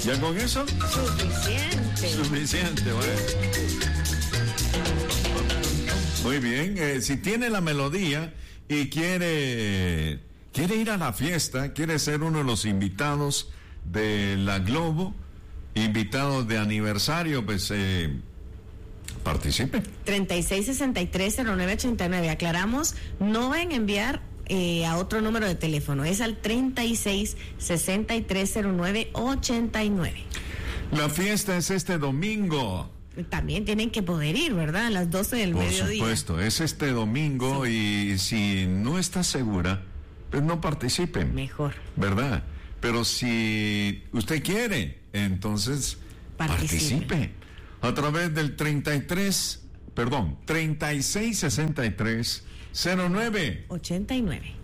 ¿Ya con eso? Suficiente, bueno. Muy bien, si tiene la melodía y quiere ir a la fiesta, quiere ser uno de los invitados de la Globo, invitados de aniversario, pues participe. 36630989. Aclaramos, no van a enviar a otro número de teléfono, es al 36630989. La fiesta es este domingo. También tienen que poder ir, ¿verdad? A las 12 del mediodía. Por supuesto, es este domingo, sí. Y si no está segura, pues no participen. Mejor. ¿Verdad? Pero si usted quiere, entonces participe. A través del 36630989.